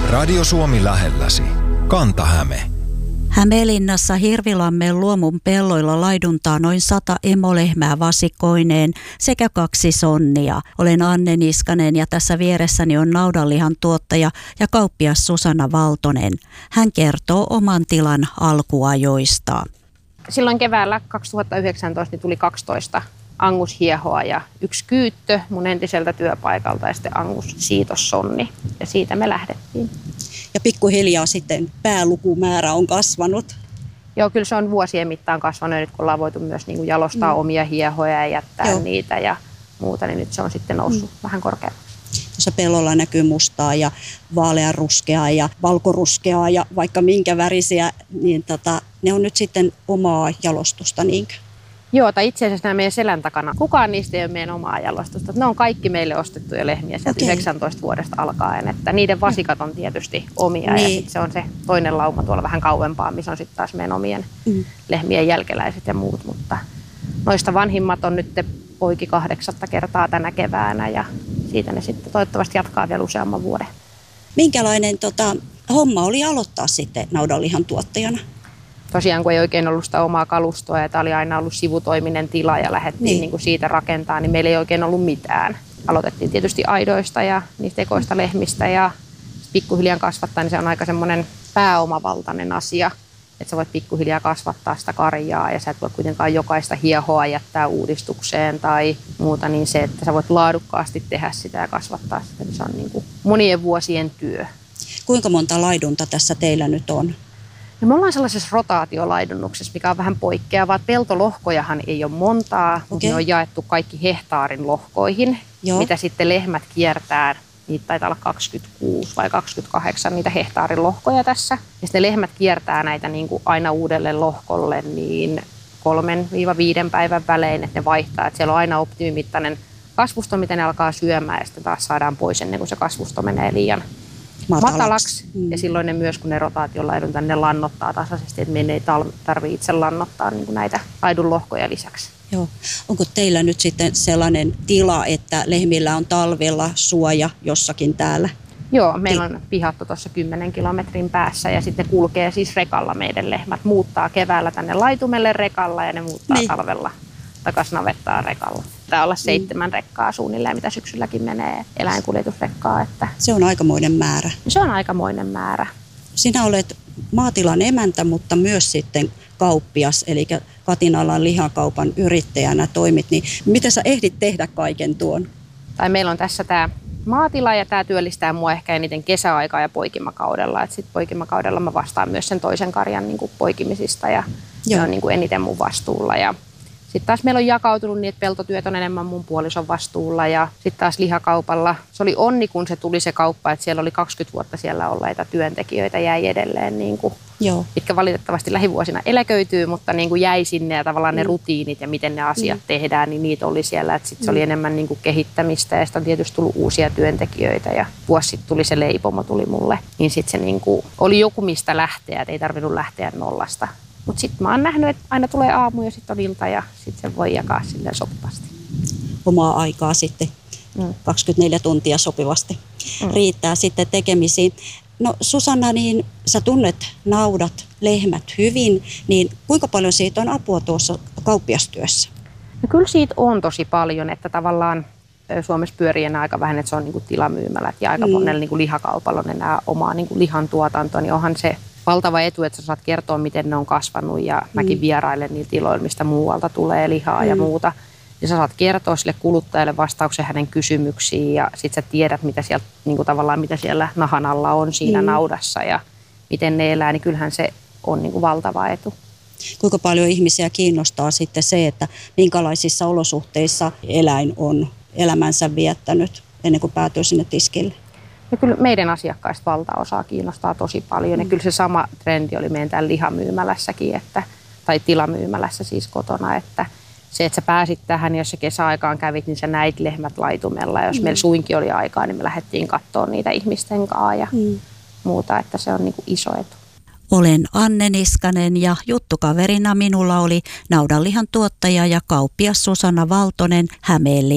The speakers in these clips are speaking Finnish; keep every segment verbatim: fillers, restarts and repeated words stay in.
Radio Suomi lähelläsi. Kanta-Häme. Hämeenlinnassa Hirvilammen luomun pelloilla laiduntaa noin sata emolehmää vasikoineen sekä kaksi sonnia. Olen Anne Niskanen ja tässä vieressäni on naudanlihan tuottaja ja kauppias Susanna Valtonen. Hän kertoo oman tilan alkuajoista. Silloin keväällä kaksituhattayhdeksäntoista tuli kaksitoista angushiehoa ja yksi kyyttö mun entiseltä työpaikalta ja sitten angussiitossonni. Ja siitä me lähdettiin. Ja pikkuhiljaa sitten päälukumäärä on kasvanut. Joo, kyllä se on vuosien mittaan kasvanut. Nyt kun ollaan voitu myös niin kuin jalostaa mm. omia hiehoja ja jättää Joo. niitä ja muuta, niin nyt se on sitten noussut mm. vähän korkeammaksi. Tuossa pellolla näkyy mustaa ja vaaleanruskeaa ja valkoruskeaa ja vaikka minkä värisiä, niin tota, ne on nyt sitten omaa jalostusta, niinkö? Joo, tai itse asiassa nämä meidän selän takana. Kukaan niistä ei ole meidän omaa jalostusta. Ne on kaikki meille ostettuja lehmiä sieltä okay. yhdeksäntoista vuodesta alkaen. Että niiden vasikat on tietysti omia niin. Ja sitten se on se toinen lauma tuolla vähän kauempaa, missä on sitten taas meidän omien mm. lehmien jälkeläiset ja muut. Mutta noista vanhimmat on nyt poiki kahdeksatta kertaa tänä keväänä ja siitä ne sitten toivottavasti jatkaa vielä useamman vuoden. Minkälainen tota, homma oli aloittaa sitten naudanlihan tuottajana? Tosiaan kun ei oikein ollut sitä omaa kalustoa ja tämä oli aina ollut sivutoiminen tila ja lähdettiin niin. Niin kuin siitä rakentaa, niin meillä ei oikein ollut mitään. Aloitettiin tietysti aidoista ja niistä ekoista lehmistä ja pikkuhiljaa kasvattaa, niin se on aika semmoinen pääomavaltainen asia. Että sä voit pikkuhiljaa kasvattaa sitä karjaa ja sä et voi kuitenkaan jokaista hiehoa jättää uudistukseen tai muuta, niin se, että sä voit laadukkaasti tehdä sitä ja kasvattaa sitä, niin se on niin kuin monien vuosien työ. Kuinka monta laidunta tässä teillä nyt on? No me ollaan sellaisessa rotaatiolaidunnuksessa, mikä on vähän poikkeavaa. Peltolohkojahan ei ole montaa, okay. Mutta ne on jaettu kaikki hehtaarin lohkoihin, Joo. mitä sitten lehmät kiertää. Niitä taitaa olla kaksikymmentäkuusi vai kaksikymmentäkahdeksan niitä hehtaarin lohkoja tässä. Ja sitten lehmät kiertää näitä niin kuin aina uudelle lohkolle niin kolmen viiva viiden päivän välein, että ne vaihtaa. Että siellä on aina optimimittainen kasvusto, miten ne alkaa syömään ja sitten taas saadaan pois ennen kuin se kasvusto menee liian matalaksi. matalaksi. Mm. Ja silloin ne myös, kun ne rotaatiolaiduntaan, ne lannottaa tasaisesti, että meidän ei tarvitse itse lannottaa niin kuin näitä laidunlohkoja lisäksi. Joo. Onko teillä nyt sitten sellainen tila, että lehmillä on talvella suoja jossakin täällä? Joo, meillä on pihattu tuossa kymmenen kilometrin päässä ja sitten kulkee siis rekalla meidän lehmät. Muuttaa keväällä tänne laitumelle rekalla ja ne muuttaa niin. talvella takaisin navettaan rekalla. Tää olla seitsemän rekkaa suunnilleen, mitä syksylläkin menee eläinkuljetusrekkaa. Että se on aikamoinen määrä. Se on aikamoinen määrä. Sinä olet maatilan emäntä, mutta myös sitten kauppias, eli Katinalan lihakaupan yrittäjänä toimit. Niin mitä sä ehdit tehdä kaiken tuon? Tai meillä on tässä tämä maatila ja tämä työllistää mua ehkä eniten kesäaikaa ja poikimakaudella. Sitten poikimakaudella mä vastaan myös sen toisen karjan niin kuin poikimisista ja Joo. se on niin kuin eniten mun vastuulla. Ja sitten taas meillä on jakautunut niin, että peltotyöt on enemmän mun puolison vastuulla ja sitten taas lihakaupalla. Se oli onni, kun se tuli se kauppa, että siellä oli kaksikymmentä vuotta siellä olleita työntekijöitä jäi edelleen. Niin kuin, Joo. mitkä valitettavasti lähivuosina eläköityy, mutta niin kuin jäi sinne ja tavallaan mm. ne rutiinit ja miten ne asiat mm. tehdään, niin niitä oli siellä. Että sitten se oli enemmän niin kuin kehittämistä ja sitten on tietysti tullut uusia työntekijöitä ja vuosi sitten tuli se leipomo tuli mulle. Niin sitten se niin kuin oli joku mistä lähteä, että ei tarvinnut lähteä nollasta. Mutta sitten mä oon nähnyt, että aina tulee aamu ja sitten on ilta ja sitten sen voi jakaa silleen sopivasti. Omaa aikaa sitten mm. kaksikymmentäneljä tuntia sopivasti mm. riittää sitten tekemisiin. No Susanna, niin sä tunnet naudat, lehmät hyvin, niin kuinka paljon siitä on apua tuossa kauppiastyössä? No kyllä siitä on tosi paljon, että tavallaan Suomessa pyörii enää aika vähän, että se on niin kuin tilamyymälät ja aika mm. monella niin kuin lihakaupalla on enää omaa niin kuin lihantuotantoa, niin onhan se valtava etu, että sä saat kertoa, miten ne on kasvanut ja mm. mäkin vierailen niillä tiloilla, mistä muualta tulee lihaa mm. ja muuta. Ja sä saat kertoa sille kuluttajalle vastauksen hänen kysymyksiin ja sit sä tiedät, mitä siellä, niin kuin tavallaan, mitä siellä nahan alla on siinä mm. naudassa ja miten ne elää, niin kyllähän se on niin kuin valtava etu. Kuinka paljon ihmisiä kiinnostaa sitten se, että minkälaisissa olosuhteissa eläin on elämänsä viettänyt ennen kuin päätyy sinne tiskille? Ja kyllä meidän asiakkaista valtaosaa kiinnostaa tosi paljon. Mm. Ja kyllä se sama trendi oli meidän täällä lihamyymälässäkin, että, tai tilamyymälässä siis kotona, että se, että sä pääsit tähän, jos sä kesäaikaan kävit, niin sä näit lehmät laitumella. Ja jos mm. meillä suinkin oli aikaa, niin me lähdettiin katsoa niitä ihmisten kanssa ja mm. muuta, että se on niin kuin iso etu. Olen Anne Niskanen ja juttukaverina minulla oli naudanlihan tuottaja ja kauppias Susanna Valtonen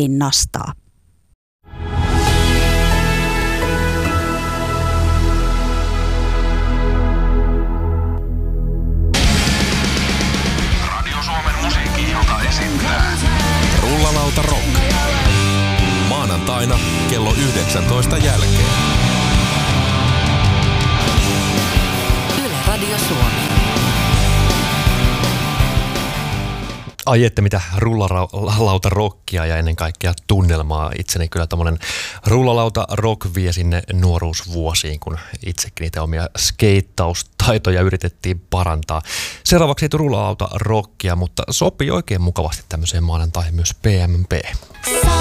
Hämeenlinnasta. Rullalauta Rock. Maanantaina kello yhdeksäntoista jälkeen. Yle Radio Suomi. Ai että mitä rullalauta rockia ja ennen kaikkea tunnelmaa. Itseni kyllä tommonen rullalauta rock vie sinne nuoruusvuosiin, kun itsekin niitä omia skeittaustaitoja yritettiin parantaa. Seuraavaksi ei tule rullalauta rockia, mutta sopii oikein mukavasti tämmöiseen maanantaihin myös P M P.